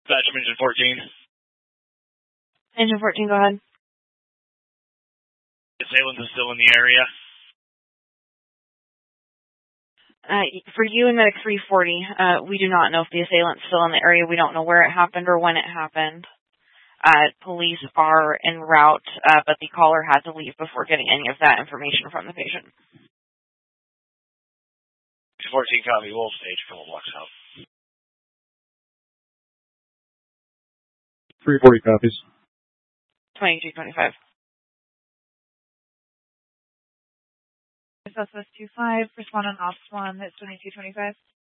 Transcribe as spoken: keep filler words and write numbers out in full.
Dispatch from Engine fourteen. Engine fourteen, go ahead. Assailant is still in the area. Uh, for you and Medic three forty, uh, we do not know if the assailant's still in the area. We don't know where it happened or when it happened. Uh, police are en route, uh, but the caller had to leave before getting any of that information from the patient. fourteen copy, Wolf Stage, couple blocks out. three forty copies. twenty-two twenty-five. Southwest two five, respond on Ops one, that's twenty-two twenty-five.